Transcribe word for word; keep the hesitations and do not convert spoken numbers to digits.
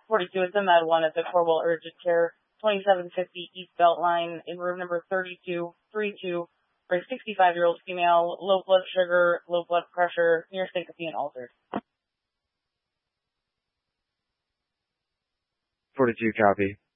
forty-two, it's a Med one at the Corwell Urgent Care, twenty-seven fifty East Beltline, in room number thirty-two thirty-two, for a sixty-five-year-old female, low blood sugar, low blood pressure, near syncope and altered. forty-two, copy.